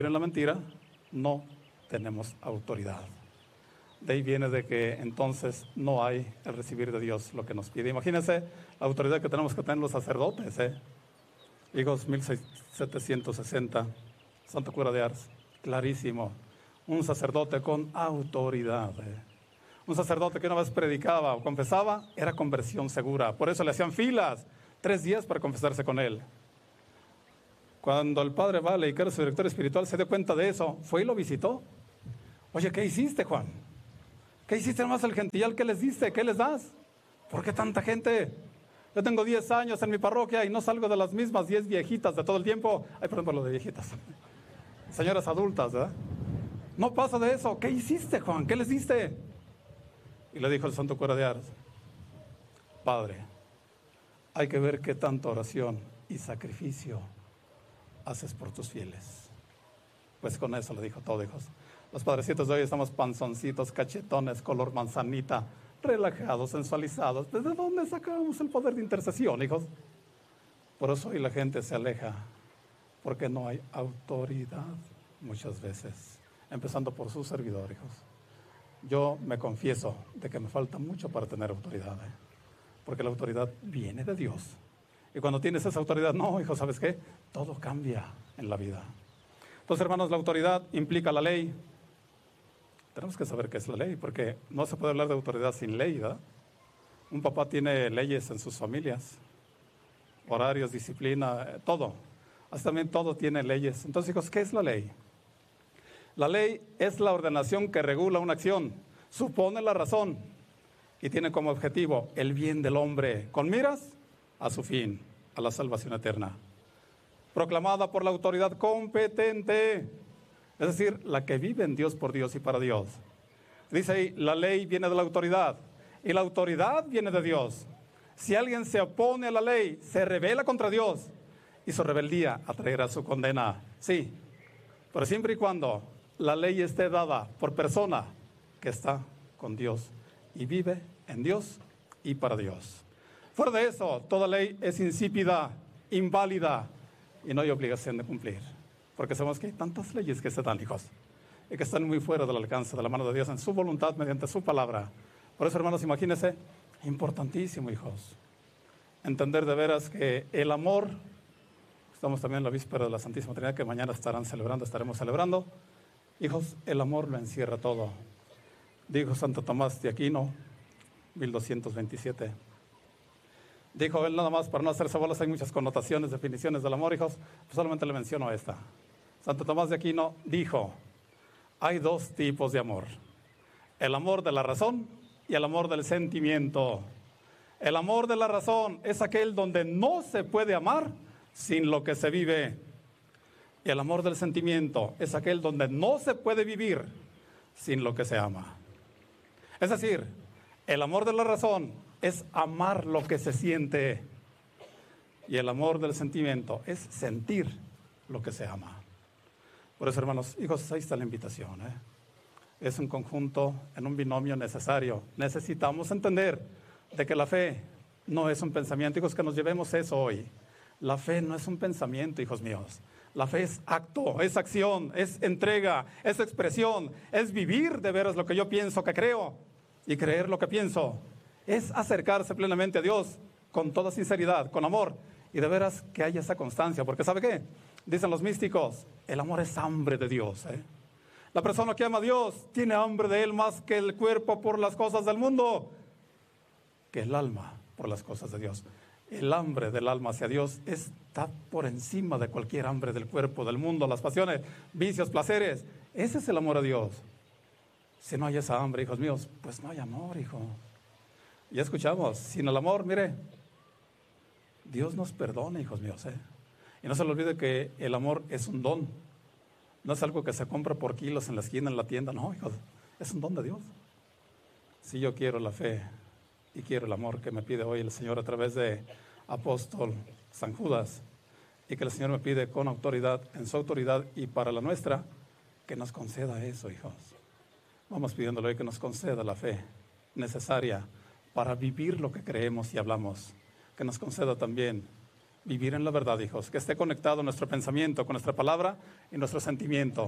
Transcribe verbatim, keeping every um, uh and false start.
en la mentira, no tenemos autoridad. De ahí viene de que entonces no hay el recibir de Dios lo que nos pide. Imagínense la autoridad que tenemos que tener los sacerdotes, ¿eh? Hijos mil setecientos sesenta, Santo Cura de Ars, clarísimo. Un sacerdote con autoridad, ¿eh? Un sacerdote que una vez predicaba o confesaba, era conversión segura. Por eso le hacían filas, tres días para confesarse con él. Cuando el padre Vale, que era su director espiritual, se dio cuenta de eso, fue y lo visitó. Oye, ¿qué hiciste, Juan? ¿Qué hiciste nomás al gentillal? ¿Qué les diste? ¿Qué les das? ¿Por qué tanta gente? Yo tengo diez años en mi parroquia y no salgo de las mismas diez viejitas de todo el tiempo. Ay, perdón por lo de viejitas. Señoras adultas, ¿verdad? No pasa de eso. ¿Qué hiciste, Juan? ¿Qué les diste? Y le dijo el Santo Cura de Ars: Padre, hay que ver qué tanta oración y sacrificio haces por tus fieles. Pues con eso le dijo todo, hijos. Los padrecitos de hoy estamos panzoncitos, cachetones, color manzanita, relajados, sensualizados. ¿Desde dónde sacamos el poder de intercesión, hijos? Por eso hoy la gente se aleja, porque no hay autoridad muchas veces, empezando por su servidor, hijos. Yo me confieso de que me falta mucho para tener autoridad, ¿eh? Porque la autoridad viene de Dios. Y cuando tienes esa autoridad, no, hijo, ¿sabes qué? Todo cambia en la vida. Entonces, hermanos, la autoridad implica la ley. Tenemos que saber qué es la ley, porque no se puede hablar de autoridad sin ley, ¿verdad? Un papá tiene leyes en sus familias, horarios, disciplina, eh, todo. Así también todo tiene leyes. Entonces, hijos, ¿qué es la ley? La ley es la ordenación que regula una acción, supone la razón y tiene como objetivo el bien del hombre, con miras a su fin, a la salvación eterna. Proclamada por la autoridad competente, es decir, la que vive en Dios, por Dios y para Dios. Dice ahí, la ley viene de la autoridad y la autoridad viene de Dios. Si alguien se opone a la ley, se rebela contra Dios y su rebeldía atraerá su condena. Sí, pero siempre y cuando la ley esté dada por persona que está con Dios y vive en Dios y para Dios. Fuera de eso, toda ley es insípida, inválida y no hay obligación de cumplir. Porque sabemos que hay tantas leyes que se dan, hijos, y que están muy fuera del alcance de la mano de Dios en su voluntad mediante su palabra. Por eso, hermanos, imagínense, importantísimo, hijos, entender de veras que el amor, estamos también en la víspera de la Santísima Trinidad, que mañana estarán celebrando, estaremos celebrando. Hijos, el amor lo encierra todo. Dijo Santo Tomás de Aquino, mil doscientos veintisiete. Dijo él nada más, para no hacerse bolas, hay muchas connotaciones, definiciones del amor, hijos, pues solamente le menciono esta. Santo Tomás de Aquino dijo, hay dos tipos de amor, el amor de la razón y el amor del sentimiento. El amor de la razón es aquel donde no se puede amar sin lo que se vive. Y el amor del sentimiento es aquel donde no se puede vivir sin lo que se ama. Es decir, el amor de la razón es amar lo que se siente. Y el amor del sentimiento es sentir lo que se ama. Por eso, hermanos, hijos, ahí está la invitación, ¿eh? Es un conjunto, en un binomio necesario. Necesitamos entender de que la fe no es un pensamiento. Hijos, que nos llevemos eso hoy. La fe no es un pensamiento, hijos míos. La fe es acto, es acción, es entrega, es expresión, es vivir de veras lo que yo pienso que creo y creer lo que pienso. Es acercarse plenamente a Dios con toda sinceridad, con amor, y de veras que haya esa constancia, porque ¿sabe qué? Dicen los místicos, el amor es hambre de Dios, ¿eh? La persona que ama a Dios tiene hambre de Él más que el cuerpo por las cosas del mundo, que el alma por las cosas de Dios. El hambre del alma hacia Dios está por encima de cualquier hambre del cuerpo, del mundo, las pasiones, vicios, placeres. Ese es el amor a Dios. Si no hay esa hambre, hijos míos, pues no hay amor, hijo. Ya escuchamos, sin el amor, mire, Dios nos perdona, hijos míos, ¿eh? Y no se le olvide que el amor es un don. No es algo que se compra por kilos en la esquina, en la tienda, no, hijos, es un don de Dios. Si yo quiero la fe y quiero el amor que me pide hoy el Señor a través de apóstol San Judas, y que el Señor me pide con autoridad, en su autoridad y para la nuestra, que nos conceda eso, hijos. Vamos pidiéndole hoy que nos conceda la fe necesaria para vivir lo que creemos y hablamos. Que nos conceda también vivir en la verdad, hijos, que esté conectado nuestro pensamiento con nuestra palabra y nuestro sentimiento.